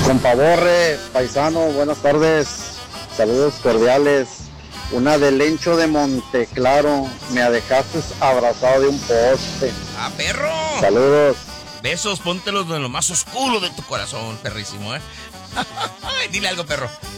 Compa Borre, paisano, buenas tardes. Saludos cordiales. Una del Lencho de Monteclaro. Me dejaste abrazado de un poste. ¡Ah, perro! Saludos. Besos, póntelos en lo más oscuro de tu corazón, perrísimo, ¿eh? Dile algo, perro.